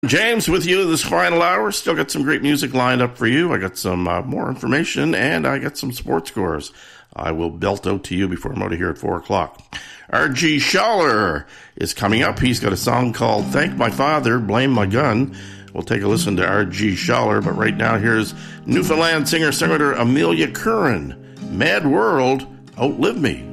James with you this final hour. Still got some great music lined up for you. I got some more information, and I got some sports scores I will belt out to you before I'm out of here at 4 o'clock. R.G. Schaller is coming up. He's got a song called Thank My Father, Blame My Gun. We'll take a listen to R.G. Schaller, but right now here's Newfoundland singer-songwriter Amelia Curran. Mad World, Outlive Me.